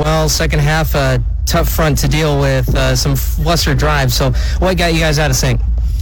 well. Second half, tough front to deal with, some flustered drives. So what got you guys out of sync?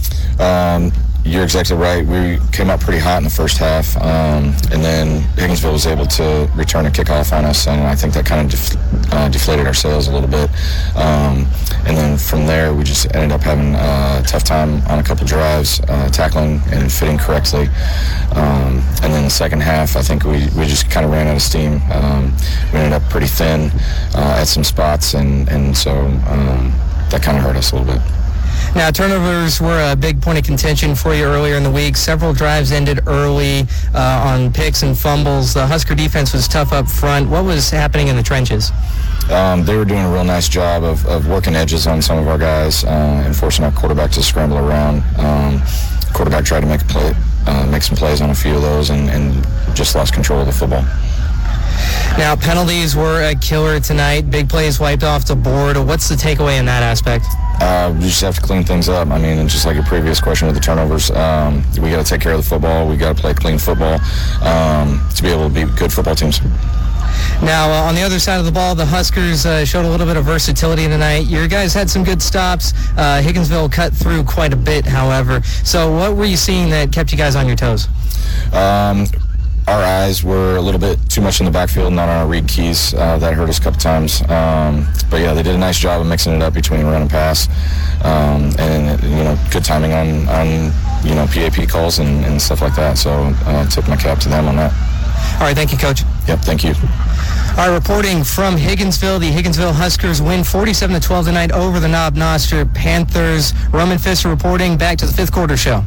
You're exactly right. We came out pretty hot in the first half, and then Higginsville was able to return a kickoff on us, and I think that kind of deflated our sails a little bit. And then from there, we just ended up having a tough time on a couple drives, tackling and fitting correctly. And then the second half, I think we just kind of ran out of steam. We ended up pretty thin at some spots, and so that kind of hurt us a little bit. Now, turnovers were a big point of contention for you earlier in the week. Several drives ended early on picks and fumbles. The Husker defense was tough up front. What was happening in the trenches? They were doing a real nice job of working edges on some of our guys and forcing our quarterback to scramble around. Quarterback tried to make some plays on a few of those and just lost control of the football. Now, penalties were a killer tonight. Big plays wiped off the board. What's the takeaway in that aspect? We just have to clean things up. I mean, just like your previous question with the turnovers, we got to take care of the football. We got to play clean football to be able to be good football teams. Now, on the other side of the ball, the Huskers showed a little bit of versatility tonight. Your guys had some good stops. Higginsville cut through quite a bit, however. So what were you seeing that kept you guys on your toes? Our eyes were a little bit too much in the backfield, not on our read keys. That hurt us a couple times. But yeah, they did a nice job of mixing it up between run and pass. And good timing on PAP calls and stuff like that. So tip my cap to them on that. All right, thank you, Coach. Yep, thank you. All right, reporting from Higginsville, the Higginsville Huskers win 47-12 tonight over the Knob Noster Panthers. Roman Pfister reporting. Back to the fifth quarter show.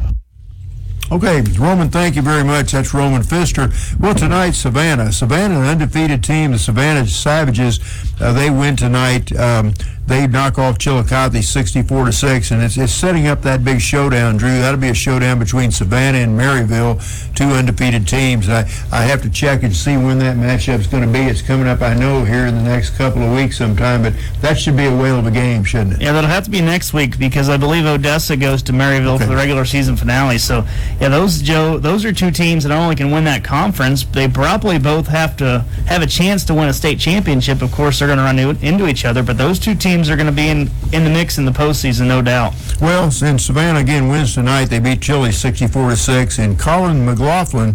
Okay, Roman, thank you very much. That's Roman Pfister. Well, tonight, Savannah, an undefeated team, the Savannah Savages, they win tonight. They knock off Chillicothe 64-6, and it's setting up that big showdown, Drew. That'll be a showdown between Savannah and Maryville, two undefeated teams. I have to check and see when that matchup's going to be. It's coming up, I know, here in the next couple of weeks sometime, but that should be a whale of a game, shouldn't it? Yeah, that'll have to be next week because I believe Odessa goes to Maryville for the regular season finale. So, yeah, those are two teams that not only can win that conference, they probably both have to have a chance to win a state championship. Of course, they're going to run into each other, but those two teams are going to be in the mix in the postseason, no doubt. Well, since Savannah again wins tonight, they beat Chile 64-6, and Colin McLaughlin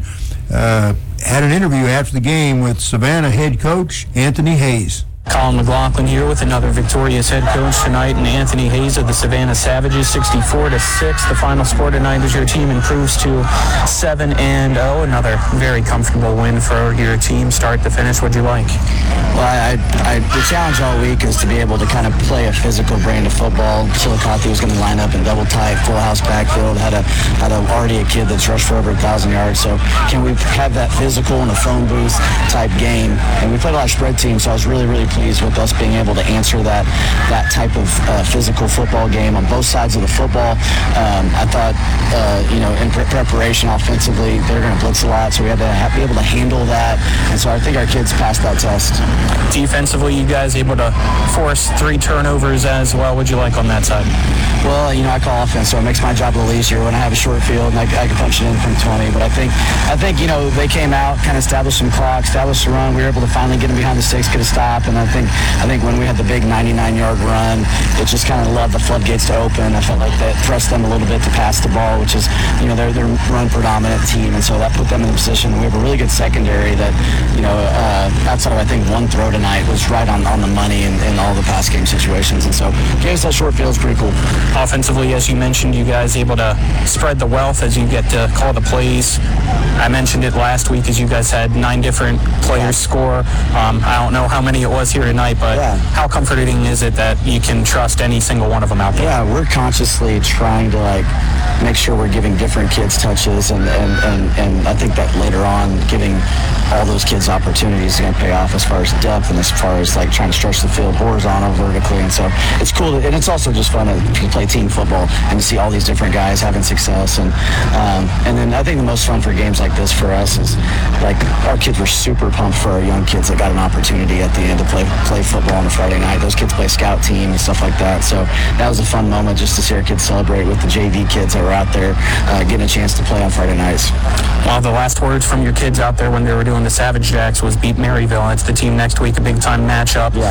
had an interview after the game with Savannah head coach Anthony Hayes. Colin McLaughlin here with another victorious head coach tonight, and Anthony Hayes of the Savannah Savages, 64-6. The final score tonight as your team improves to 7-0. Another very comfortable win for your team, start to finish. What'd you like? Well, the challenge all week is to be able to kind of play a physical brand of football. Chillicothe was going to line up in double tight, full house backfield, had already a kid that's rushed for over 1,000 yards. So can we have that physical in a phone booth type game? And we played a lot of spread teams, so I was really, really pleased with us being able to answer that type of physical football game on both sides of the football. I thought, in preparation offensively, they're going to blitz a lot, so we had to be able to handle that. And so I think our kids passed that test. Defensively, you guys able to force 3 turnovers as well. What'd you like on that side? Well, I call offense, so it makes my job a little easier when I have a short field and I can punch it in from 20. But I think they came out, kind of established some clock, established the run. We were able to finally get them behind the sticks, get a stop, and I think when we had the big 99-yard run, it just kind of allowed the floodgates to open. I felt like that thrust them a little bit to pass the ball, which is, they're run-predominant team, and so that put them in a position. We have a really good secondary that, outside of, I think, one throw tonight was right on the money in all the pass game situations, and so gave us that short field is pretty cool. Offensively, as you mentioned, you guys able to spread the wealth as you get to call the plays. I mentioned it last week as you guys had 9 different players score. I don't know how many it was here tonight, but how comforting is it that you can trust any single one of them out there? Yeah, we're consciously trying to make sure we're giving different kids touches, and I think that later on giving all those kids opportunities is going to pay off as far as depth and as far as trying to stretch the field horizontal, vertically, and so it's cool and it's also just fun to play team football and to see all these different guys having success, and then I think the most fun for games like this for us is our kids were super pumped for our young kids that got an opportunity at the end to play football on a Friday night. Those kids play scout team and stuff like that, so that was a fun moment just to see our kids celebrate with the JV kids that were out there getting a chance to play on Friday nights. Well, the last words from your kids out there when they were doing the Savage Jacks was beat Maryville. It's the team next week, a big time matchup. Yeah.